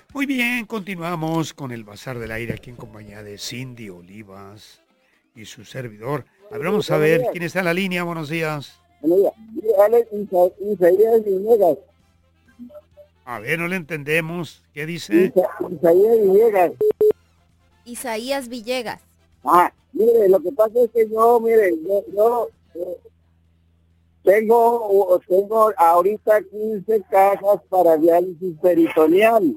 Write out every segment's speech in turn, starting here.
Muy bien, continuamos con el Bazar del Aire aquí en compañía de Cindy Olivas y su servidor. A ver, vamos a Buenos ver días. quién está en la línea. Buenos días. Buenos días. Mire, Alex Isaías Villegas. A ver, no le entendemos. ¿Qué dice? Isaías Villegas. Isaías Villegas. Mire, lo que pasa es que yo tengo ahorita 15 cajas para diálisis peritoneal.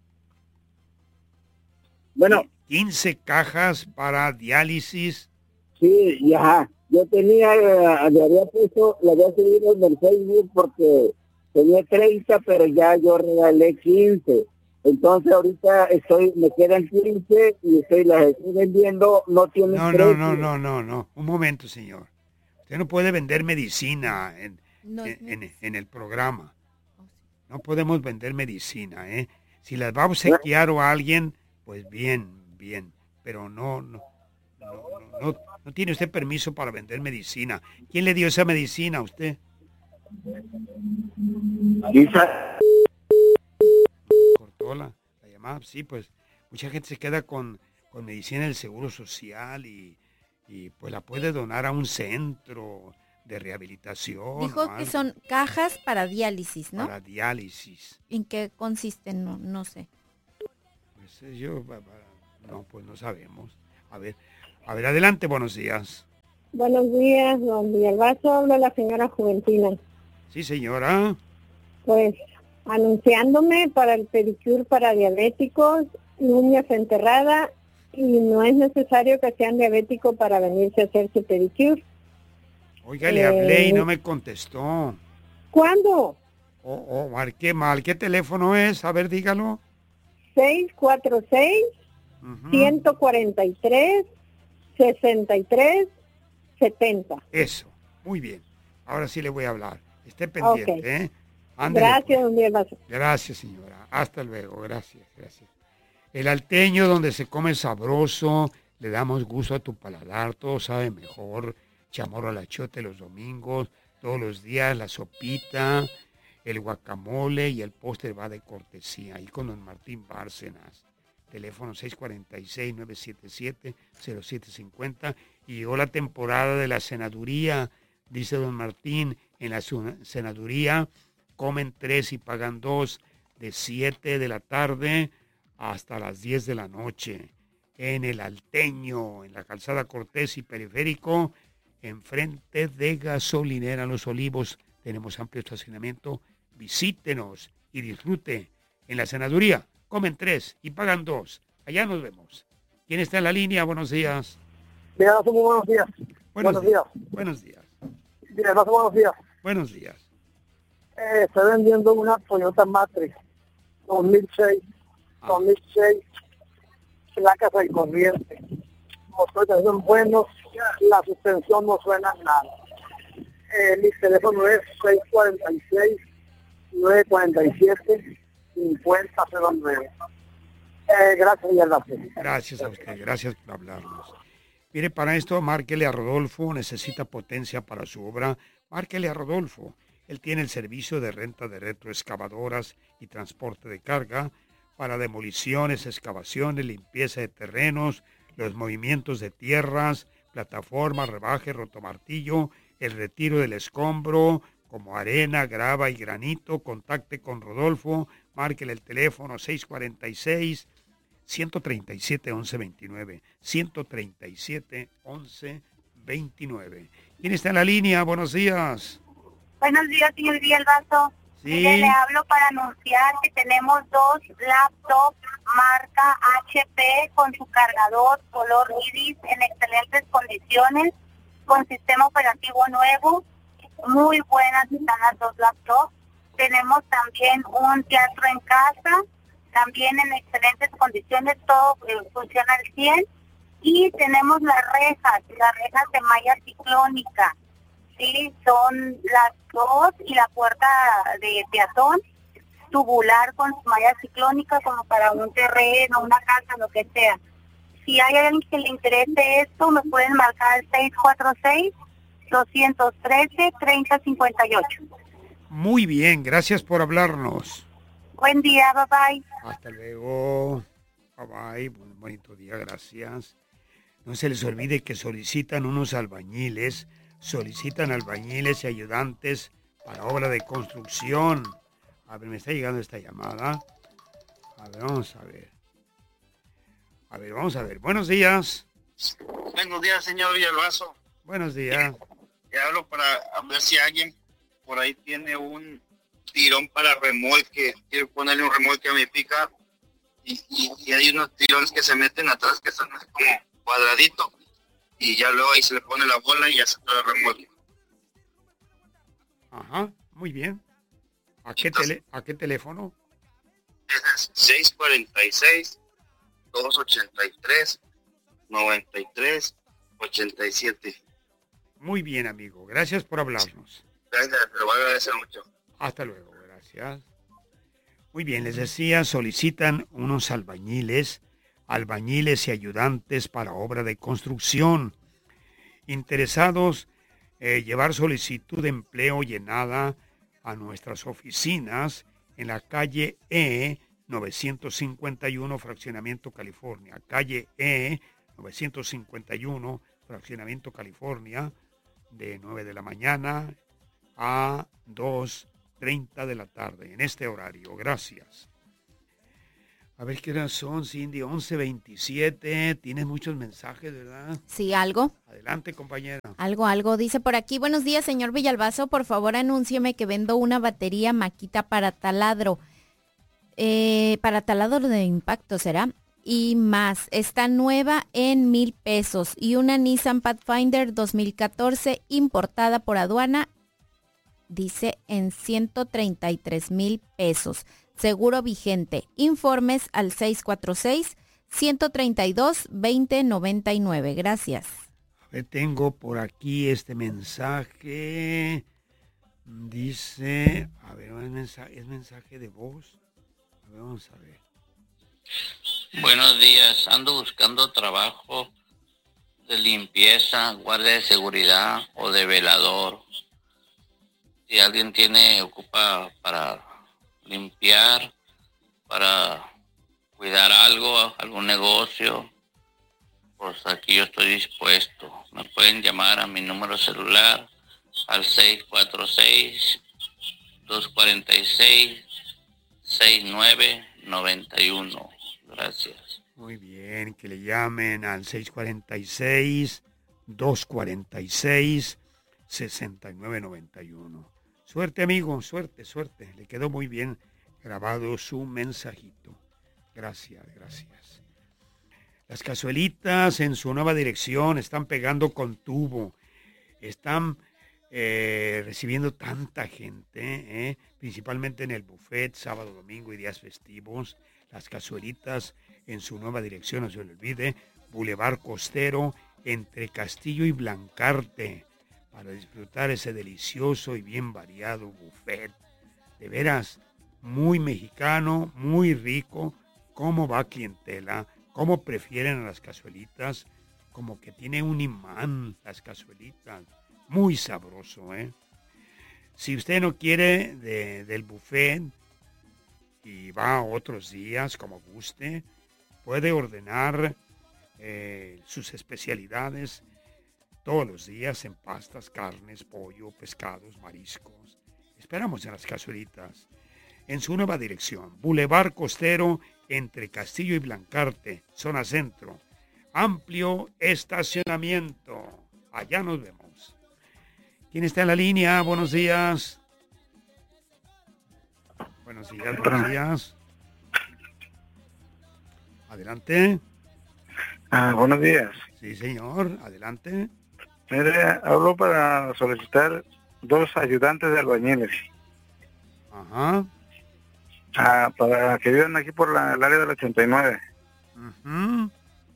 Bueno, 15 cajas para diálisis. sí, y ajá. Yo le había seguido en el Facebook porque tenía 30, pero ya yo regalé 15. Entonces ahorita me quedan 15 y las estoy vendiendo, no tienen No, no, no, precio. no, no, no. Un momento, señor. Usted no puede vender medicina No es en el programa. Oh, sí. No podemos vender medicina, ¿eh? Si las va a obsequiar o a alguien, pues bien, bien. Pero no tiene usted permiso para vender medicina. ¿Quién le dio esa medicina a usted? Isa- Cortó la llamada. Sí, pues mucha gente se queda con medicina del Seguro Social y pues la puede donar a un centro de rehabilitación o Dijo que algo son cajas para diálisis, ¿no? para diálisis. ¿En qué consisten? No sé. Pues no, pues no sabemos. A ver, adelante, buenos días. Buenos días, don Villalbazo, habla la señora Juventina. Sí, señora. Pues anunciándome para el pedicure para diabéticos, uñas enterrada, y no es necesario que sean diabéticos para venirse a hacer su pedicure. Oiga, le hablé y no me contestó. ¿Cuándo? Marqué mal. ¿Qué teléfono es? A ver, dígalo. 646 Ujú. 143 63 70. Eso. Muy bien. Ahora sí le voy a hablar. Esté pendiente, Ok. ¿eh? Ándele, Gracias, pues. don Villalbazo. Gracias, señora. Hasta luego. Gracias, gracias. El Alteño, donde se come sabroso, le damos gusto a tu paladar, todo sabe mejor. Chamorro al achiote los domingos, todos los días, la sopita, el guacamole y el postre va de cortesía. Ahí con don Martín Bárcenas. Teléfono 646-977-0750. Y llegó la temporada de la cenaduría, dice don Martín. En la cenaduría comen 3 y pagan 2 de 7 de la tarde hasta las 10 de la noche. En el Alteño, en la calzada Cortés y Periférico, enfrente de Gasolinera Los Olivos. Tenemos amplio estacionamiento. Visítenos y disfrute. En la cenaduría comen 3 y pagan 2. Allá nos vemos. ¿Quién está en la línea? Buenos días. Villalbazo, muy buenos días. Buenos días. Buenos días. Villalbazo, buenos días. Buenos días. Estoy vendiendo una Toyota Matrix 2006, 2006, placas al corriente. Motores son buenos, la suspensión no suena nada. Mi teléfono es 646-947-5009. Gracias, Villalbazo. Gracias a usted. Gracias por hablarnos. Mire, para esto, márquele a Rodolfo. Necesita potencia para su obra. Márquele a Rodolfo. Él tiene el servicio de renta de retroexcavadoras y transporte de carga para demoliciones, excavaciones, limpieza de terrenos, los movimientos de tierras, plataformas, rebaje, rotomartillo, el retiro del escombro, como arena, grava y granito. Contacte con Rodolfo. Márquele el teléfono 646-137-1129. 137-1129. ¿Quién está en la línea? Buenos días. Buenos días, señor Villalbazo. Sí. Mire, le hablo para anunciar que tenemos 2 laptops marca HP con su cargador color iris en excelentes condiciones, con sistema operativo nuevo. Muy buenas están las 2 laptops. Tenemos también un teatro en casa, también en excelentes condiciones, todo funciona al 100. Y tenemos las rejas de malla ciclónica. Sí, son las 2 y la puerta de peatón tubular con su malla ciclónica como para un terreno, una casa, lo que sea. Si hay alguien que le interese esto, me pueden marcar al 646-213-3058. Muy bien, gracias por hablarnos. Buen día, bye bye. Hasta luego. Bye bye. Bonito día, gracias. No se les olvide que solicitan albañiles y ayudantes para obra de construcción. A ver, me está llegando esta llamada. A ver, vamos a ver. Buenos días. Buenos días, señor Villalbazo. Buenos días. Le hablo para ver si alguien por ahí tiene un tirón para remolque. Quiero ponerle un remolque a mi pica y hay unos tirones que se meten atrás que son como cuadraditos y ya luego ahí se le pone la bola y ya se puede remolque. Ajá, muy bien. ¿A qué teléfono? Es 646-283-93-87. Muy bien, amigo. Gracias por hablarnos. Gracias, te lo voy a agradecer mucho. Hasta luego, gracias. Muy bien, les decía, solicitan unos albañiles y ayudantes para obra de construcción. Interesados, llevar solicitud de empleo llenada a nuestras oficinas en la calle E 951, Fraccionamiento California. Calle E 951, Fraccionamiento California, de 9 de la mañana a 2:30 de la tarde, en este horario. Gracias. A ver qué horas son, Cindy, 11:27. Tienes muchos mensajes, ¿verdad? Sí, algo. Adelante, compañera. Algo. Dice por aquí, buenos días, señor Villalbazo. Por favor, anúncieme que vendo una batería Makita para taladro. Para taladro de impacto, ¿será? Y más. Está nueva en 1,000 pesos. Y una Nissan Pathfinder 2014 importada por aduana, dice en 133,000 pesos. Seguro vigente. Informes al 646-132-2099. Gracias. A ver, tengo por aquí este mensaje. Dice, a ver, es mensaje de voz. A ver, vamos a ver. Buenos días, ando buscando trabajo de limpieza, guardia de seguridad o de velador. Si alguien ocupa para limpiar, para cuidar algún negocio, pues aquí yo estoy dispuesto. Me pueden llamar a mi número celular al 646-246-6991. Gracias. Muy bien, que le llamen al 646-246-6991. Suerte, amigo, suerte. Le quedó muy bien grabado su mensajito. Gracias. Las cazuelitas en su nueva dirección están pegando con tubo. Están recibiendo tanta gente, principalmente en el buffet, sábado, domingo y días festivos. Las cazuelitas en su nueva dirección, no se le olvide, Boulevard Costero, entre Castillo y Blancarte, para disfrutar ese delicioso y bien variado buffet. De veras, muy mexicano, muy rico. Cómo va clientela, cómo prefieren a las cazuelitas, como que tiene un imán las cazuelitas. Muy sabroso, ¿eh? Si usted no quiere del buffet y va otros días como guste, puede ordenar sus especialidades todos los días en pastas, carnes, pollo, pescados, mariscos. Esperamos en las cazuelitas. En su nueva dirección, Boulevard Costero, entre Castillo y Blancarte, zona centro. Amplio estacionamiento. Allá nos vemos. ¿Quién está en la línea? Buenos días. Buenos días. Adelante. Buenos días. Sí, señor. Adelante. Mire, hablo para solicitar 2 ayudantes de albañiles. Ajá. Para que vivan aquí por el área del 89. Uh-huh.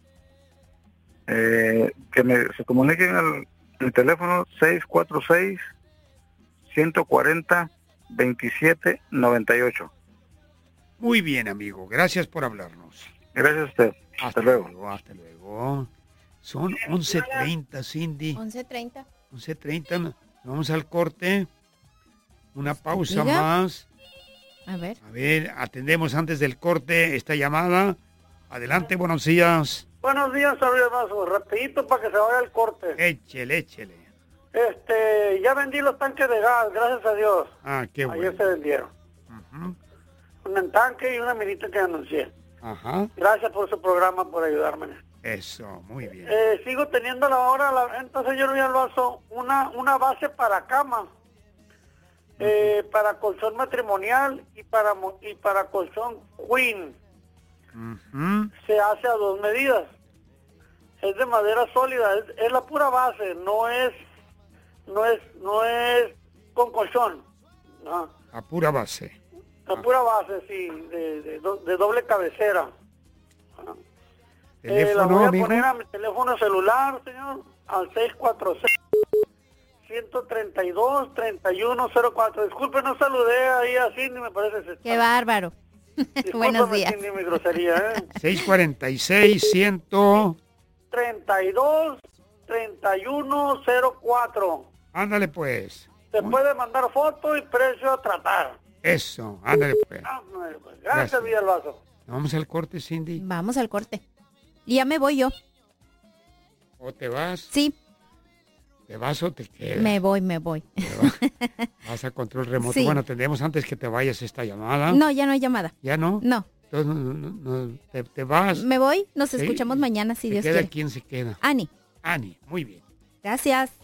Que se comuniquen al teléfono 646-140-2798. Muy bien, amigo. Gracias por hablarnos. Gracias a usted. Hasta luego. Hasta luego. Son 11:30, Cindy. 11:30. 11:30. Vamos al corte. Una pausa ¿Diga? más. A ver. A ver, atendemos antes del corte esta llamada. Adelante, buenos días. Buenos días, Javier Vaso. Rapidito para que se vaya el corte. Échele. Ya vendí los tanques de gas, gracias a Dios. Ah, qué bueno. Ayer se vendieron. Ujú. Un tanque y una minita que anuncié. Ajá. Gracias por su programa, por ayudarme. Eso, muy bien. Sigo teniendo ahora la venta, señor Villalbazo, una base para cama, para colchón matrimonial y para colchón queen. Ujú. Se hace a 2 medidas. Es de madera sólida, es la pura base, no es con colchón. No. A pura base. La pura base, sí, de doble cabecera. La Teléfono, voy a amigo. poner a mi teléfono celular, señor, al 646-132-3104. Disculpe, no saludé ahí así, ni me parece... Qué bárbaro. Buenos días. Ni mi grosería, 646-100. 32-3104. Ándale pues. Se puede mandar foto y precio a tratar. Eso, ándale pues. Gracias, Villalbazo. Vamos al corte, Cindy. Vamos al corte. Y ya me voy yo. ¿O te vas? Sí, ¿Te vas o te quedas? me voy. Vas a control remoto. Sí. Bueno, tendremos antes que te vayas esta llamada. No, ya no hay llamada. ¿Ya no? No, Entonces, te vas. me voy. Nos Sí. escuchamos mañana si ¿Se Dios queda? quiere. ¿Quién se queda? Ani, Ani, muy bien. gracias.